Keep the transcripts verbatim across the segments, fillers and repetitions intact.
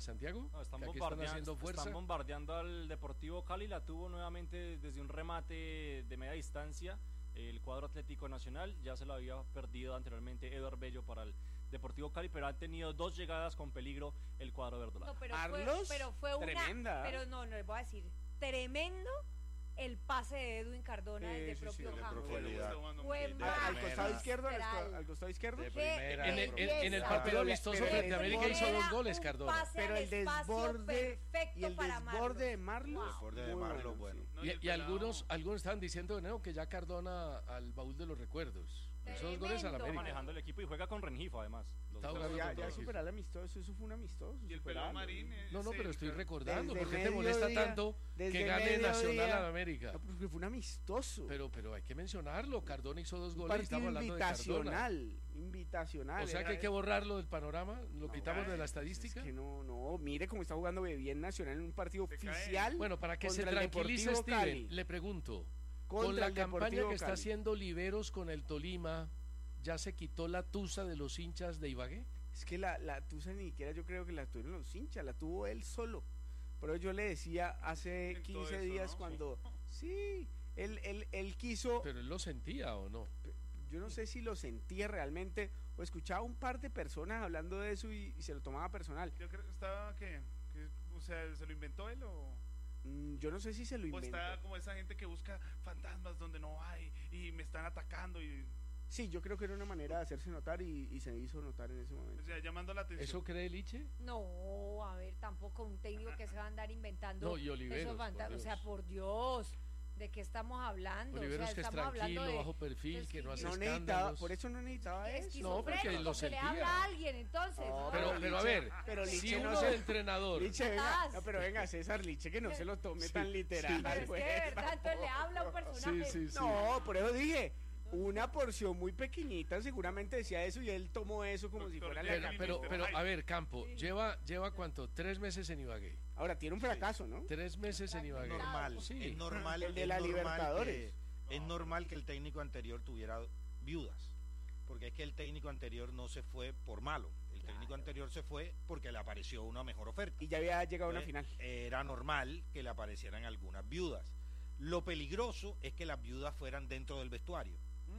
Santiago? No, están, que aquí bombardeando, están haciendo fuerza. están bombardeando al Deportivo Cali, la tuvo nuevamente desde un remate de media distancia el cuadro Atlético Nacional, ya se lo había perdido anteriormente Eduard Bello para el Deportivo Cali, pero han tenido dos llegadas con peligro el cuadro verdolaga. No, pero Carlos, fue, pero fue una, tremenda. pero no, no les voy a decir, tremendo el pase de Edwin Cardona Sí, desde sí, propio sí, de campo. profundidad. Fue De Ah, al magistral. costado izquierdo, al, costado- al costado izquierdo. De Qué primera. En el, en- en el belleza. partido Pero- amistoso pero- frente a América hizo Era dos goles, un Cardona. pase Pero al el espacio desborde perfecto y el para desborde de Marlos. Marlos. El desborde de muy Marlos, bueno, bueno. sí. No, Y, el y pelado- algunos algunos estaban diciendo no, que ya Cardona al baúl de los recuerdos. Hizo dos goles al Tremendo. América. Manejando el equipo y juega con Rengifo además. Los Está dos. jugando Ya, con ya todo. superar el amistoso, eso fue un amistoso. Y el pelado superarlo. Marín. es No, no, pero el estoy que- recordando. Desde ¿Por qué te molesta mediodía- tanto que desde gane mediodía- Nacional al América? No, porque fue un amistoso. Pero, pero hay que mencionarlo. Cardona hizo dos un goles y partido estamos hablando de Cardona. invitacional. Invitacional. O sea era- que hay que borrarlo del panorama. Lo No, quitamos de la es estadística. que no, no, mire cómo está jugando bien Nacional en un partido Se cae. oficial. Bueno, para que se contra el tranquilice Deportivo Steven, Cali. le pregunto. Contra Con la el campaña Deportivo que está Cali. haciendo Liberos con el Tolima, ¿ya se quitó la tusa de los hinchas de Ibagué? Es que la, la tusa ni siquiera yo creo que la tuvieron los hinchas, la tuvo él solo. Pero yo le decía hace En todo quince eso, días ¿no? cuando, sí, él, él, él quiso, Pero él lo sentía o no. yo no sé si lo sentía realmente o escuchaba un par de personas hablando de eso y, y se lo tomaba personal. Yo creo que estaba que, que, o sea, ¿se lo inventó él o, Mm, Yo no sé si se lo o inventó. está como esa gente que busca fantasmas donde no hay y me están atacando y, Sí, yo creo que era una manera de hacerse notar y, y se hizo notar en ese o momento. sea, llamando la atención? ¿Eso cree Liche? No, a ver, tampoco un técnico que se va a andar inventando. No, y Oliveros, esos fanta- por O sea, Dios. por Dios, ¿de qué estamos hablando? Oliveros o sea, que es estamos hablando tranquilo, de bajo perfil, de que no hace No esquizofrénico. necesitaba, escándalos. por eso no necesitaba eso. Esquizofrénico, No, porque lo que le sentía. habla a alguien, entonces. No, ¿no? Pero, pero a ver, Pero si Liche no uno se- de entrenador... Liche, venga, Estás. no, pero venga, César Liche, que no se lo tome Sí, tan literal. sí. Pero es que pues, de verdad, entonces le habla a un personaje. Sí, sí, sí. No, por eso dije, una porción muy pequeñita, seguramente decía eso y él tomó eso como si Doctor fuera Pero, la Jenny, pero, mister pero, Hyde. a ver, Campo, lleva, lleva ¿cuánto? Tres meses en Ibagué. Ahora tiene un fracaso, ¿no? Tres meses en Ibagué. Normal, Sí. es normal, El de es la normal Libertadores. que- es normal que el técnico anterior tuviera viudas, porque es que el técnico anterior no se fue por malo, el técnico anterior se fue porque le apareció una mejor oferta. Y ya había llegado a una Entonces, final. Era normal que le aparecieran algunas viudas. Lo peligroso es que las viudas fueran dentro del vestuario.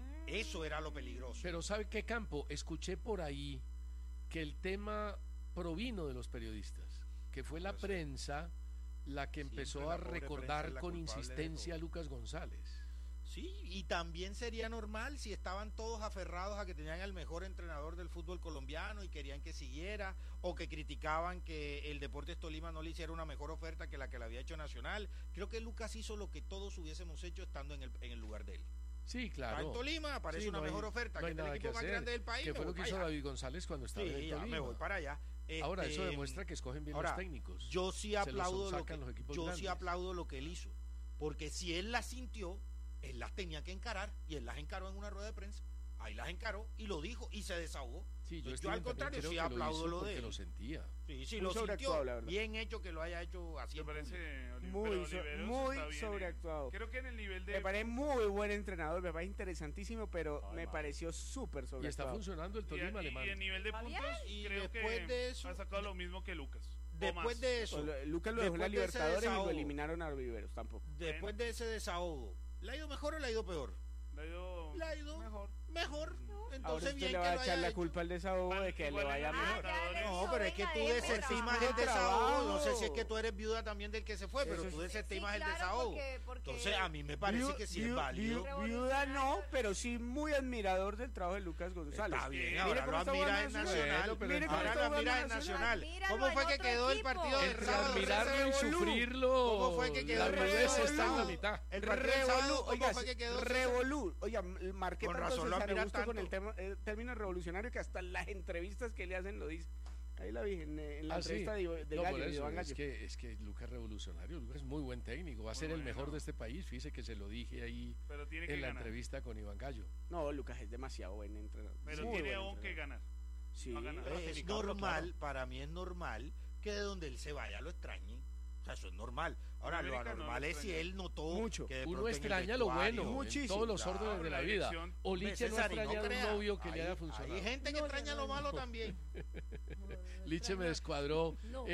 Eso era lo peligroso. Pero ¿sabe qué, Campo? Escuché por ahí que el tema provino de los periodistas, que fue la Puede ser. prensa la que Siempre empezó la a pobre prensa recordar es la con culpable de insistencia a todo. Lucas González. Sí, y también sería normal si estaban todos aferrados a que tenían el mejor entrenador del fútbol colombiano y querían que siguiera, o que criticaban que el Deportes Tolima no le hiciera una mejor oferta que la que le había hecho Nacional. Creo que Lucas hizo lo que todos hubiésemos hecho estando en el, en el lugar de él. Sí, Está claro. en Tolima, aparece Sí, una no hay- mejor oferta, no que hay es el nada equipo que más hacer, grande del país. que me fue lo voy que para hizo allá. David González cuando estaba en Sí, el ya, Tolima. me voy para allá. Ahora, Este, eso demuestra que escogen bien ahora, los técnicos. Yo sí Se los aplaudo lo sacan que, los equipos yo sí grandes. aplaudo lo que él hizo, porque si él las sintió, él las tenía que encarar y él las encaró en una rueda de prensa. Ahí las encaró y lo dijo y se desahogó. Sí, yo, Entonces, yo Steven, al también contrario creo sí que lo aplaudo hizo lo de porque él. lo sentía. Sí, sí, Muy lo sobreactuado, sintió. la verdad. Bien hecho que lo haya hecho así. Me en parece público. Oli- Muy pero so- Oliveros muy está bien, sobreactuado. eh. Creo que en el nivel de Me parece muy buen entrenador, me parece interesantísimo, pero Ay, me madre. pareció súper Y está sobreactuado. funcionando el y, Tolima y- alemán. y en nivel de ¿Está puntos bien? Y creo después que de eso- ha sacado lo mismo que Lucas. o Después más. de eso, O lo- Lucas lo dejó en la después de ese Libertadores y lo desahogo. eliminaron a Viveros tampoco. después de ese desahogo, ¿le ha ido mejor o le ha ido peor? Le ha ido, Le ha ido mejor. Mejor. Ahora Entonces usted bien le que va a lo echar haya la hecho. culpa al desahogo de que le Igual vaya en la mejor. Ah, ya le No, No, dijo, pero es que venga, tú déjeme desestimas trabajar. el desahogo. No sé Trabajo. si es que tú eres viuda también del que se fue, pero Eso tú es- desestimas Sí, el claro, desahogo. porque- porque- Entonces a mí me parece Viu- que sí es viu- válido. viu- Viuda no, pero sí muy admirador del trabajo de Lucas González. Está bien, Mire ahora cómo lo está admira jugando en Nacional. Nacional. pero Mire cómo Ahora está lo admira en jugando Nacional. Admíralo ¿Cómo fue en que otro quedó el equipo. partido del Entre sábado? admirarlo y Revolú. sufrirlo, ¿Cómo fue que quedó la el rudeza partido está en la del mitad. sábado? El partido del sábado, ¿cómo oiga, fue que quedó? revolú. Oiga, marqué Con tanto razón lo César admira Augusto con tanto. el tema, el término revolucionario que hasta las entrevistas que le hacen lo dice. Ahí la vi en, en la Ah, sí. entrevista de, de No, Gallo, por de eso, Iván es Gallo. que, es que Lucas es revolucionario, Lucas es muy buen técnico, va a Muy ser el bueno. mejor de este país, fíjese que se lo dije ahí Pero tiene que en la ganar. entrevista con Iván Gallo. No, Lucas es demasiado buen entrenador. Pero Muy tiene buen aún que entrenador. ganar. Sí. Va a ganar. Es ratificarlo, normal, claro. para mí es normal que de donde él se vaya lo extrañen. O sea, eso es normal. Ahora, En lo América no anormal lo es si extraña. él notó Mucho. que de Uno pronto en el extraña lo vestuario- bueno, en Muchísimo. todos los Claro, órdenes de la la vida. dirección. O Liche no César, y no extraña un crea. novio que Hay- le haya funcionado. Hay gente que No, extraña yo no- lo malo también. No, no Liche me extraño. descuadró No.